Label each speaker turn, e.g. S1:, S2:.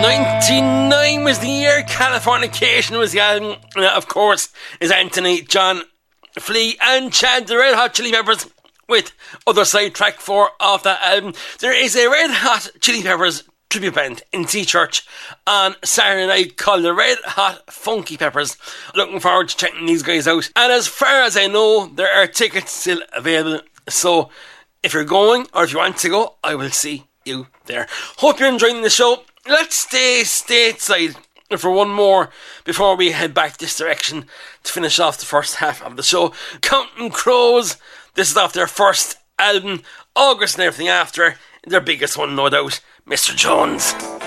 S1: 1999 was the year. Californication was the album. And that, of course, is Anthony, John, Flea and Chad, the Red Hot Chili Peppers, with Other Side track 4 of that album. There is a Red Hot Chili Peppers tribute band in Sea Church on Saturday night called the Red Hot Funky Peppers. Looking forward to checking these guys out. And as far as I know, there are tickets still available. So if you're going, or if you want to go, I will see you there. Hope you're enjoying the show. Let's stay stateside for one more before we head back this direction to finish off the first half of the show. Counting Crows. This is off their first album, August and everything after. Their biggest one, no doubt, Mr. Jones.